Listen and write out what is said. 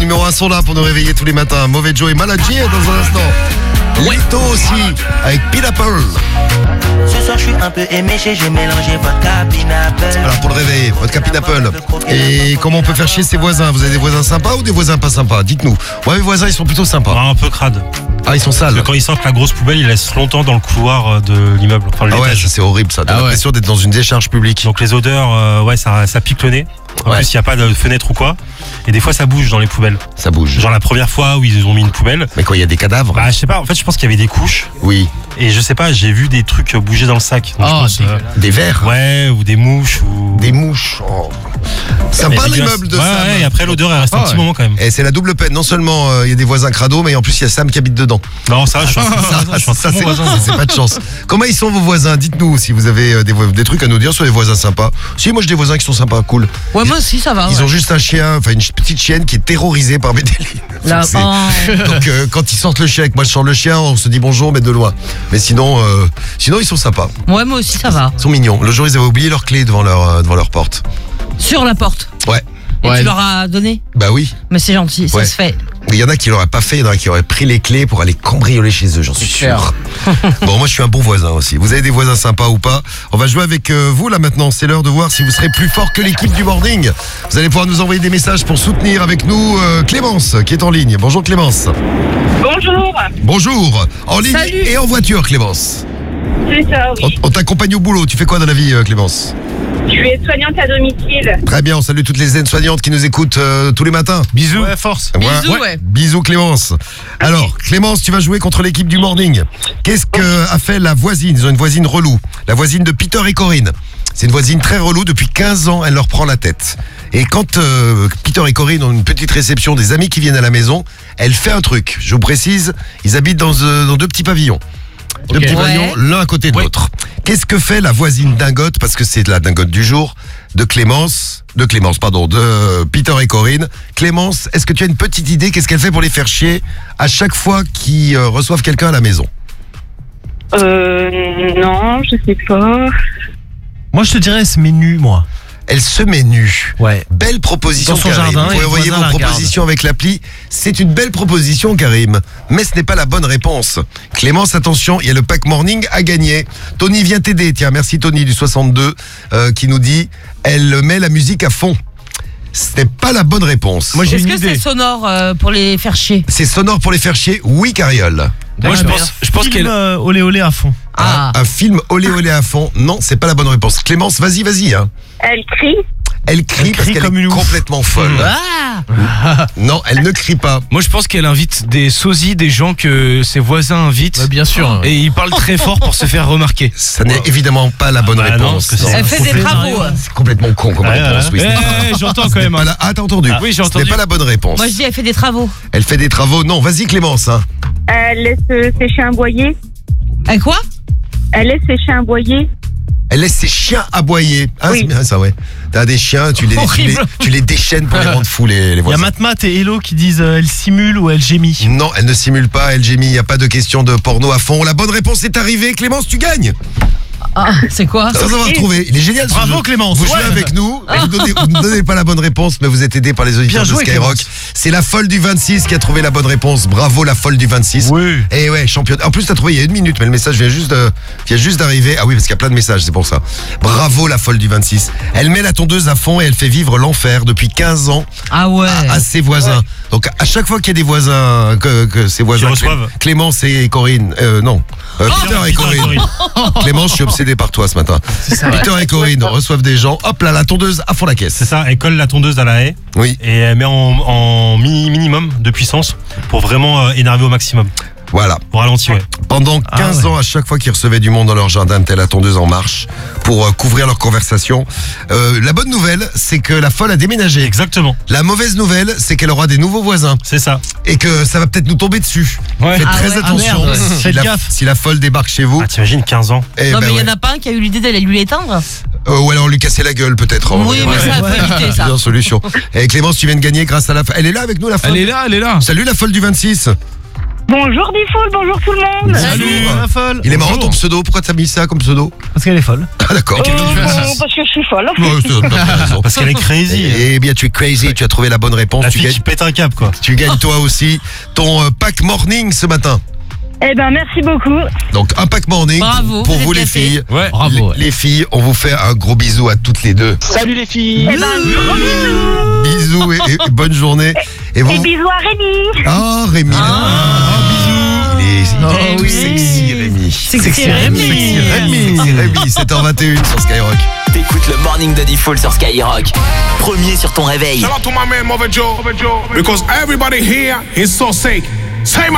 numéro 1 sont là pour nous réveiller tous les matins. Mauvais Joe et Malachi dans un instant. Lito aussi, avec Pineapple. Ce soir je suis un peu éméché, j'ai mélangé vodka, pineapple. Alors pour le réveil, vodka Pineapple. Et comment on peut faire chier ses voisins? Vous avez des voisins sympas ou des voisins pas sympas? Dites-nous. Ouais, mes voisins ils sont plutôt sympas. Un peu crade. Ah, ils sont sales. Parce que quand ils sortent la grosse poubelle, ils laissent longtemps dans le couloir de l'immeuble. Enfin, Ah ouais, l'étage. ça, c'est horrible ça. T'as l'impression d'être dans une décharge publique. Donc les odeurs, ça pique le nez. En plus, il n'y a pas de fenêtre ou quoi. Et des fois, ça bouge dans les poubelles. Ça bouge. Genre la première fois où ils ont mis une poubelle. Mais quand il y a des cadavres. Bah, je sais pas. En fait, je pense qu'il y avait des couches. Oui. Et je sais pas, j'ai vu des trucs bouger dans le sac. Donc, je pense, Des vers. ouais, ou des mouches. Ou... Des mouches. Oh. Sympa Mais l'immeuble de ouais, Sam. ouais, et après, l'odeur, elle reste un petit moment quand même. Et c'est la double peine. Non seulement il y a des voisins crados, mais en plus il y a Sam qui habite dedans. Non, ça, je suis un Ça, très bon voisin. c'est pas de chance. Comment ils sont vos voisins? Dites-nous si vous avez des trucs à nous dire sur les voisins sympas. Si, moi j'ai des voisins qui sont sympas, cool. Ouais, moi aussi, ça va. Ils ont juste un chien, enfin une petite chienne qui est terrorisée par Medellin. Là, Donc quand ils sortent le chien, et que moi je sors le chien, on se dit bonjour mais de loin. Mais sinon ils sont sympas. Ouais, moi aussi, ça va. Ils sont mignons. Le jour ils avaient oublié leur clé devant leur porte. Sur la porte. Ouais. Et tu leur as donné? Bah oui. Mais c'est gentil, ça Ouais. se fait. Il y en a qui l'auraient pas fait, il y en a qui auraient pris les clés pour aller cambrioler chez eux, j'en suis sûr. Bon, moi je suis un bon voisin aussi. Vous avez des voisins sympas ou pas? On va jouer avec vous là maintenant. C'est l'heure de voir si vous serez plus fort que l'équipe du morning. Vous allez pouvoir nous envoyer des messages pour soutenir avec nous Clémence qui est en ligne. Bonjour Clémence. Bonjour, Bonjour. En ligne Salut. et en voiture Clémence. c'est ça, oui. On t'accompagne au boulot. Tu fais quoi dans la vie Clémence? Je suis aide-soignante à domicile. Très bien, on salue toutes les aides-soignantes qui nous écoutent tous les matins. Bisous. Ouais, force. Bisous, ouais. Bisous Clémence. Alors Clémence, tu vas jouer contre l'équipe du morning. Qu'est-ce qu'a fait la voisine? Ils ont une voisine relou. La voisine de Peter et Corinne. C'est une voisine très relou. Depuis 15 ans, elle leur prend la tête. Et quand Peter et Corinne ont une petite réception des amis qui viennent à la maison, elle fait un truc. Je vous précise, ils habitent dans deux petits pavillons. Deux petits pavillons, l'un à côté de l'autre. Qu'est-ce que fait la voisine dingote? Parce que c'est la dingote du jour de Peter et Corinne. Clémence, est-ce que tu as une petite idée? Qu'est-ce qu'elle fait pour les faire chier à chaque fois qu'ils reçoivent quelqu'un à la maison? Non, je sais pas. Moi, je te dirais, elle se met nue, moi. Elle se met nue. Ouais. Belle proposition, Dans son Karim. jardin, Vous et pouvez le envoyer voisin vos la regarde. propositions avec l'appli. C'est une belle proposition, Karim. Mais ce n'est pas la bonne réponse. Clémence, attention, il y a le pack morning à gagner. Tony vient t'aider. Tiens, merci Tony du 62 qui nous dit elle met la musique à fond. Ce n'est pas la bonne réponse. Moi, j'ai Est-ce une que idée. c'est sonore pour les faire chier? C'est sonore pour les faire chier? Oui, Cariole. Moi, je pense qu'elle olé olé à fond. Ah. Un film olé olé à fond. Non, c'est pas la bonne réponse. Clémence, vas-y. Hein. Elle crie. Elle crie parce qu'elle comme est une ouf. complètement folle. Ah. Non, elle ne crie pas. Moi, je pense qu'elle invite des sosies, des gens que ses voisins invitent. Bien sûr. Et ils parlent très fort pour se faire remarquer. Ça n'est évidemment pas la bonne bah non, réponse. parce que Non. Elle fait des travaux. C'est complètement con comme réponse. Oui, J'entends quand même. pas la... Ah, t'as entendu? Oui, j'ai Ce entendu. n'est pas la bonne réponse. Moi, je dis, elle fait des travaux. Elle fait des travaux. Non, vas-y Clémence. Hein. Elle laisse sécher un boyer. Quoi? Elle laisse sécher un boyer. Elle laisse ses chiens aboyer. Ah, Oui. c'est bien ça, ouais. T'as des chiens, tu les déchaînes pour les rendre fous, les Il y a voisins. Matmat et Hello qui disent elle simule ou elle gémit. Non, elle ne simule pas, elle gémit. Il n'y a pas de question de porno à fond. La bonne réponse est arrivée. Clémence, tu gagnes. Ah, c'est quoi? Sans avoir trouvé. Il est génial ce Bravo, jeu. Clémence. Vous jouez Ouais. avec nous. Vous ne donnez pas la bonne réponse, mais vous êtes aidé par les auditeurs Bien joué, de Skyrock. Clémence. C'est la folle du 26 qui a trouvé la bonne réponse. Bravo, la folle du 26. Oui. Et ouais, championne. En plus, t'as trouvé il y a 1 minute, mais le message vient juste d'arriver. Ah oui, parce qu'il y a plein de messages, c'est pour ça. Bravo, la folle du 26. Elle met la tondeuse à fond et elle fait vivre l'enfer depuis 15 ans Ah ouais. à ses voisins. Donc, à chaque fois qu'il y a des voisins, que ses voisins, Qui reçoivent. Clémence et Corinne, Peter et Corinne. Clémence, je suis obsédé par toi ce matin. Peter et Corinne reçoivent des gens. Hop là, la tondeuse à fond la C'est caisse. ça, elle colle la tondeuse à la haie Oui, et elle met en minimum de puissance pour vraiment énerver au maximum. voilà. Pour ralentir, ouais. Pendant 15 ans, à chaque fois qu'ils recevaient du monde dans leur jardin, telle la tondeuse en marche, pour couvrir leur conversation. La bonne nouvelle, c'est que la folle a déménagé. Exactement, La mauvaise nouvelle, c'est qu'elle aura des nouveaux voisins. c'est ça. Et que ça va peut-être nous tomber dessus. Ouais. Faites Ah très ouais, ah attention. merde. Si Faites la- gaffe. Si la folle débarque chez vous. Ah, t'imagines 15 ans. Eh Non, ben mais il y ouais. en a pas un qui a eu l'idée d'aller lui l'éteindre? Ou alors lui casser la gueule peut-être. Oui, mais ça, faut éviter ça. Bien solution. Et Clémence, tu viens de gagner grâce à la... Elle est là avec nous, la folle? Elle est là. Salut la folle du 26. Bonjour Diffoul, bonjour tout le monde. Salut, la folle. Il est marrant ton pseudo, pourquoi t'as mis ça comme pseudo? Parce qu'elle est folle. Ah d'accord. Parce que je suis folle. Ouais, t'as raison. Parce qu'elle est crazy. Eh bien tu es crazy, tu as trouvé la bonne réponse. La Tu fille gagnes, qui pète un câble, quoi. tu gagnes toi aussi ton pack morning ce matin. Eh ben, merci beaucoup. Donc un pack morning Bravo, pour vous vous êtes les gâtés. filles. Ouais. Bravo. Les filles, on vous fait un gros bisou à toutes les deux. Salut les filles. Eh ben, gros bisous. Bisous et bonne journée. Et vous? Et bisous à Rémi. Ah Rémi. Bisous. Il est sexy Rémi. Sexy Rémi. Sexy Rémi, 7h21 sur Skyrock. T'écoutes le Morning de Diffoul sur Skyrock. Premier sur ton réveil. Shout out to my man Mother Joe. Because everybody here is so sick. Say my